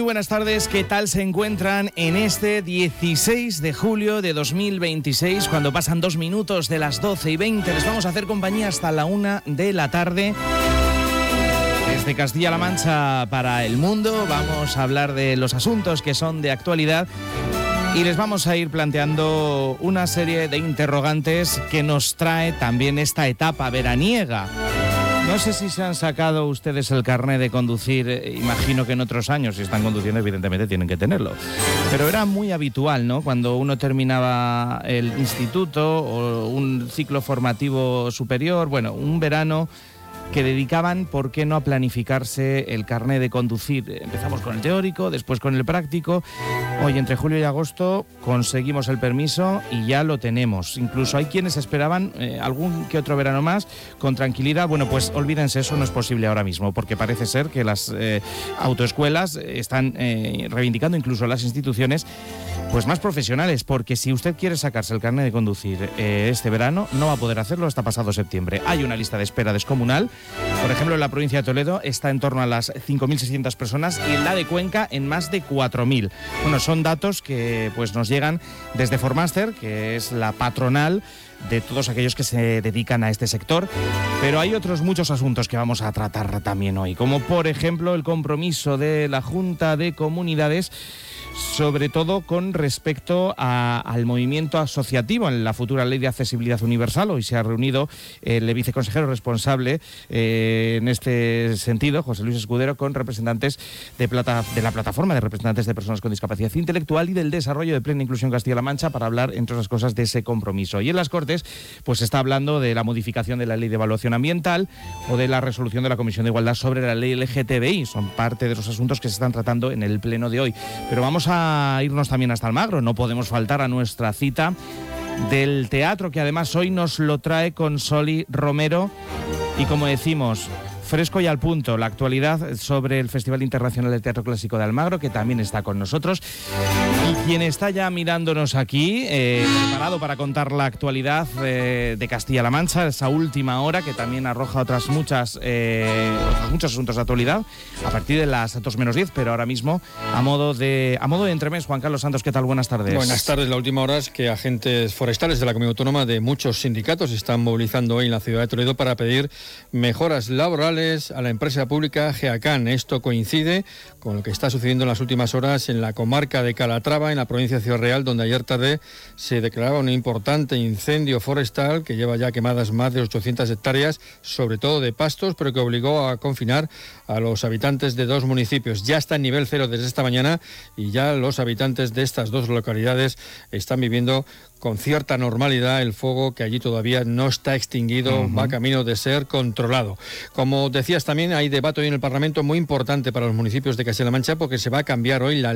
buenas tardes, ¿qué tal se encuentran en este 16 de julio de 2026? Cuando pasan 2 minutos de las 12:20, les vamos a hacer compañía hasta la 1 de la tarde. Desde Castilla-La Mancha para el mundo vamos a hablar de los asuntos que son de actualidad y les vamos a ir planteando una serie de interrogantes que nos trae también esta etapa veraniega. No sé si se han sacado ustedes el carnet de conducir, imagino que en otros años, si están conduciendo, evidentemente tienen que tenerlo. Pero era muy habitual, ¿no? Cuando uno terminaba el instituto o un ciclo formativo superior, bueno, un verano que dedicaban, ¿por qué no?, a planificarse el carnet de conducir. Empezamos con el teórico, después con el práctico. Hoy, entre julio y agosto, conseguimos el permiso y ya lo tenemos. Incluso hay quienes esperaban algún que otro verano más con tranquilidad. Bueno, pues olvídense, eso no es posible ahora mismo, porque parece ser que las autoescuelas están reivindicando, incluso las instituciones, pues más profesionales, porque si usted quiere sacarse el carnet de conducir este verano, no va a poder hacerlo hasta pasado septiembre. Hay una lista de espera descomunal. Por ejemplo, en la provincia de Toledo está en torno a las 5.600 personas y en la de Cuenca en más de 4.000. Bueno, son datos que pues nos llegan desde Formaster, que es la patronal de todos aquellos que se dedican a este sector, pero hay otros muchos asuntos que vamos a tratar también hoy, como por ejemplo el compromiso de la Junta de Comunidades, sobre todo con respecto al movimiento asociativo en la futura Ley de Accesibilidad Universal. Hoy se ha reunido el viceconsejero responsable en este sentido, José Luis Escudero, con representantes de la plataforma de representantes de personas con discapacidad intelectual y del desarrollo de Plena Inclusión Castilla-La Mancha para hablar, entre otras cosas, de ese compromiso. Y en las Cortes pues se está hablando de la modificación de la Ley de Evaluación Ambiental o de la resolución de la Comisión de Igualdad sobre la Ley LGTBI. Son parte de los asuntos que se están tratando en el pleno de hoy. Pero vamos a irnos también hasta Almagro. No podemos faltar a nuestra cita del teatro, que además hoy nos lo trae Consoli Romero. Y como decimos, fresco y al punto, la actualidad sobre el Festival Internacional de Teatro Clásico de Almagro, que también está con nosotros. Y quien está ya mirándonos aquí, preparado para contar la actualidad de Castilla-La Mancha, esa última hora, que también arroja otros muchos asuntos de actualidad, a partir de las 2 menos 10, pero ahora mismo a modo de entremés. Juan Carlos Santos, ¿qué tal? Buenas tardes. Buenas tardes. La última hora es que agentes forestales de la Comunidad Autónoma de muchos sindicatos están movilizando hoy en la ciudad de Toledo para pedir mejoras laborales a la empresa pública GEACAN. Esto coincide con lo que está sucediendo en las últimas horas en la comarca de Calatrava, en la provincia de Ciudad Real, donde ayer tarde se declaraba un importante incendio forestal que lleva ya quemadas más de 800 hectáreas, sobre todo de pastos, pero que obligó a confinar a los habitantes de 2 municipios. Ya está en nivel 0 desde esta mañana y ya los habitantes de estas 2 localidades están viviendo con cierta normalidad el fuego, que allí todavía no está extinguido, va camino de ser controlado. Como decías también, hay debate hoy en el Parlamento muy importante para los municipios de Castilla-La Mancha, porque se va a cambiar hoy la